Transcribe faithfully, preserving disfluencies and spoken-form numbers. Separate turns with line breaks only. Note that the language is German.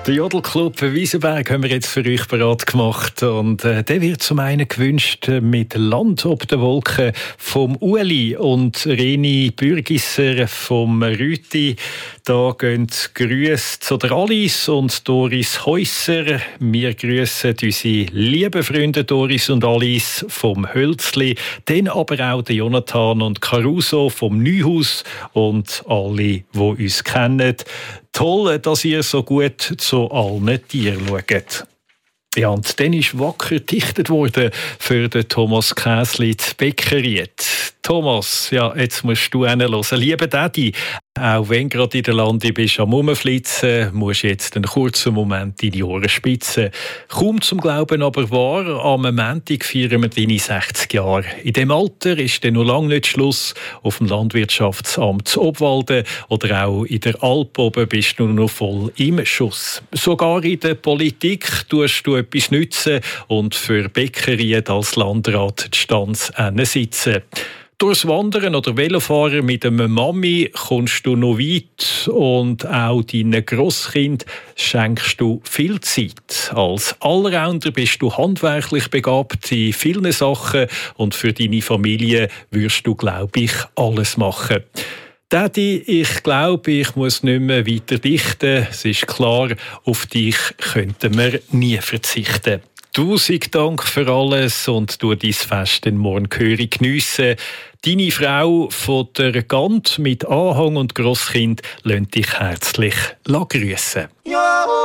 Der Jodelclub Wiesenberg haben wir jetzt für euch bereit gemacht. Und äh, der wird zum einen gewünscht mit Land ob den Wolken vom Ueli und Reni Bürgisser vom Rüti. Da gehen Grüße zu der Alice und Doris Häusser. Wir grüßen unsere lieben Freunde Doris und Alice vom Hölzli. Dann aber auch der Jonathan und Caruso vom Neuhaus und alle, die uns kennen. Toll, dass ihr so gut zu allen Tieren schaut. Ja, und dann ist wacker gedichtet worden für den Thomas Käsli die Bäckeriet. Thomas, ja, jetzt musst du hinhören. Lieber Daddy, auch wenn du gerade in der Lande bist am Rumflitzen, musst du jetzt einen kurzen Moment in die Ohren spitzen. Kaum zum Glauben aber wahr, am Montag feiern wir deine sechzig Jahre. In diesem Alter ist dann noch lange nicht Schluss. Auf dem Landwirtschaftsamt zu Obwalden oder auch in der Alp oben bist du noch voll im Schuss. Sogar in der Politik tust du etwas nützen und für Bäckerien als Landrat die Stanz sitzen. Durchs Wandern oder Velofahren mit einem Mami kommst du noch weit und auch deinen Grosskind schenkst du viel Zeit. Als Allrounder bist du handwerklich begabt in vielen Sachen und für deine Familie wirst du, glaube ich, alles machen. Daddy, ich glaube, ich muss nicht mehr weiter dichten. Es ist klar, auf dich könnten wir nie verzichten. Tausend Dank für alles und du dein Fest den morgen gehörig geniessen. Deine Frau von der Gant mit Anhang und Grosskind lässt dich herzlich grüssen. Ja.